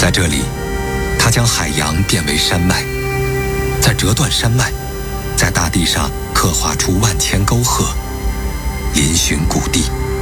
在这里，他将海洋变为山脉，再折断山脉，在大地上刻画出万千沟壑，嶙峋谷地。